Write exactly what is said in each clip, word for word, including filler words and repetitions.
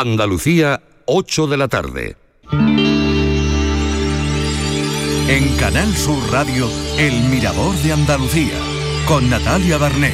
Andalucía, ocho de la tarde. En Canal Sur Radio, El Mirador de Andalucía, con Natalia Barnés.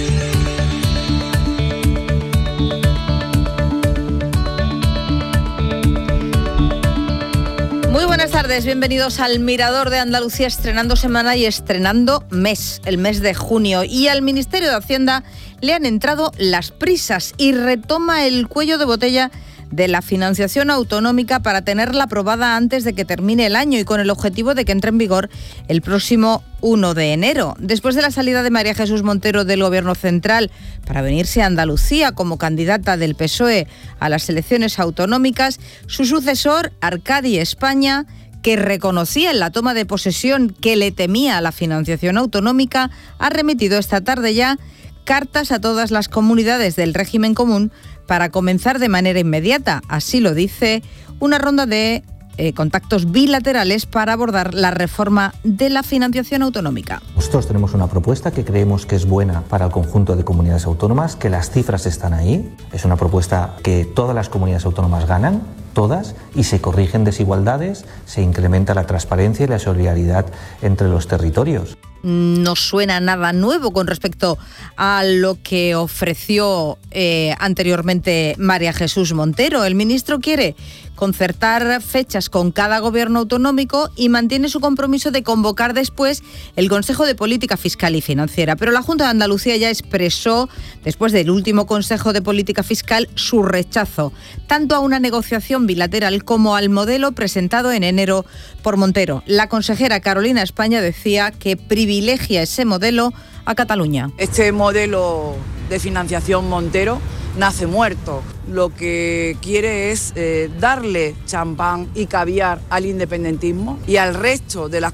Muy buenas tardes, bienvenidos al Mirador de Andalucía, estrenando semana y estrenando mes, el mes de junio. Y al Ministerio de Hacienda le han entrado las prisas y retoma el cuello de botella de la financiación autonómica para tenerla aprobada antes de que termine el año y con el objetivo de que entre en vigor el próximo uno de enero. Después de la salida de María Jesús Montero del Gobierno central para venirse a Andalucía como candidata del P S O E a las elecciones autonómicas, su sucesor, Arcadi España, que reconocía en la toma de posesión que le temía a la financiación autonómica, ha remitido esta tarde ya cartas a todas las comunidades del régimen común para comenzar de manera inmediata, así lo dice, una ronda de eh, contactos bilaterales para abordar la reforma de la financiación autonómica. Nosotros tenemos una propuesta que creemos que es buena para el conjunto de comunidades autónomas, que las cifras están ahí. Es una propuesta que todas las comunidades autónomas ganan, todas, y se corrigen desigualdades, se incrementa la transparencia y la solidaridad entre los territorios. No suena nada nuevo con respecto a lo que ofreció eh, anteriormente María Jesús Montero. El ministro quiere concertar fechas con cada gobierno autonómico y mantiene su compromiso de convocar después el Consejo de Política Fiscal y Financiera. Pero la Junta de Andalucía ya expresó, después del último Consejo de Política Fiscal, su rechazo tanto a una negociación bilateral como al modelo presentado en enero por Montero. La consejera Carolina España decía que privilegia ese modelo a Cataluña. Este modelo de financiación Montero nace muerto. Lo que quiere es eh, darle champán y caviar al independentismo y al resto de las